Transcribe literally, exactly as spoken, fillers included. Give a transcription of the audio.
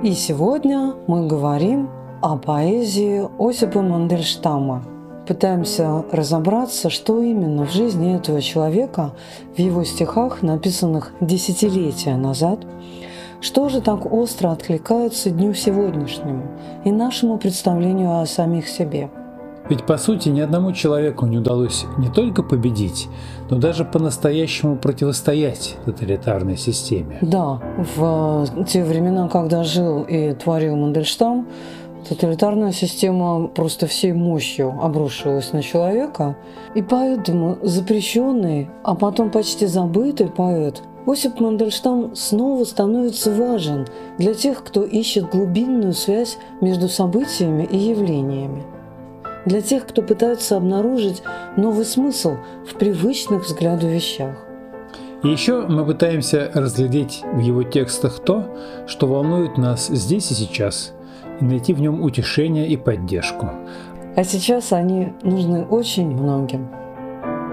И сегодня мы говорим о поэзии Осипа Мандельштама. Пытаемся разобраться, что именно в жизни этого человека, в его стихах, написанных десятилетия назад, что же так остро откликается дню сегодняшнему и нашему представлению о самих себе. Ведь, по сути, ни одному человеку не удалось не только победить, но даже по-настоящему противостоять тоталитарной системе. Да, в те времена, когда жил и творил Мандельштам, тоталитарная система просто всей мощью обрушилась на человека, и поэтому запрещенный, а потом почти забытый поэт Осип Мандельштам снова становится важен для тех, кто ищет глубинную связь между событиями и явлениями. Для тех, кто пытается обнаружить новый смысл в привычных взгляду вещах. И еще мы пытаемся разглядеть в его текстах то, что волнует нас здесь и сейчас, и найти в нем утешение и поддержку. А сейчас они нужны очень многим.